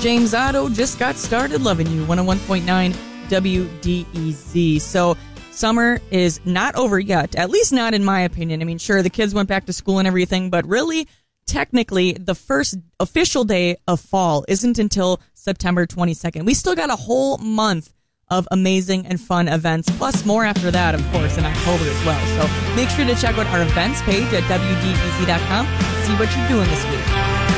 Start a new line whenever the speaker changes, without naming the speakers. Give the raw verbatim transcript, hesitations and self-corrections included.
James Otto. Just got started loving you. one oh one point nine W D E Z. So summer is not over yet, at least not in my opinion. I mean, sure, the kids went back to school and everything, but really, technically, the first official day of fall isn't until September twenty-second. We still got a whole month of amazing and fun events, plus more after that, of course, in October as well. So make sure to check out our events page at W D E Z dot com. See what you're doing this week.